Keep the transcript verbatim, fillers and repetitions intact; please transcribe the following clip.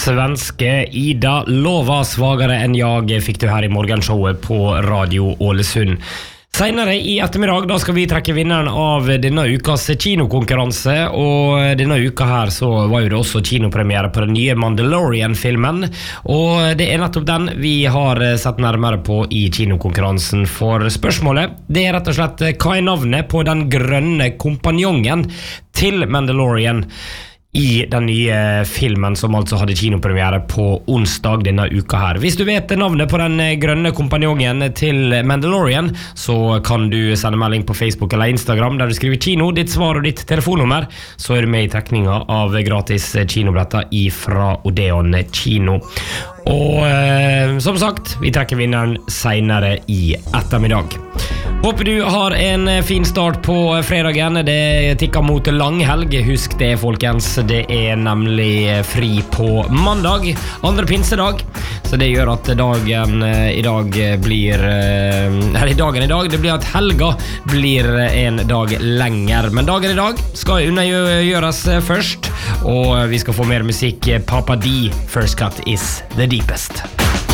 Svenske Ida Lova svagare enn jag fikk du her i morgenshowet på Radio Ålesund. Senere i ettermiddag da skal vi trekke vinneren av denne ukas kinokonkurranse, og denne uka her så var jo det også kinopremiere på den nye Mandalorian-filmen, og det er nettopp den vi har sett nærmere på i kinokonkurransen. For spørsmålet, det er rett og slett hva er navnet på den grønne kompanjongen til Mandalorian i den nye filmen som altså hadde kinopremiere på onsdag denne uka her. Hvis du vet navnet på den grønne kompanjongen til Mandalorian, så kan du sende melding på Facebook eller Instagram der du skriver kino, ditt svar og ditt telefonnummer, så er du med i trekninga av gratis kinobilletter ifra Odeon kino. Og eh, som sagt, vi trekker vinneren senere i ettermiddag. Håper du har en fin start på fredagen. Det tikker mot langhelg. Husk det, folkens. Det er nemlig fri på mandag, andre pinsedag. Så det gjør at dagen i dag blir Eller dagen i dag, det blir at helga blir en dag lenger. Men dagen i dag skal unnagjøres først, og vi skal få mer musikk. Papa D, First Cut is the deepest.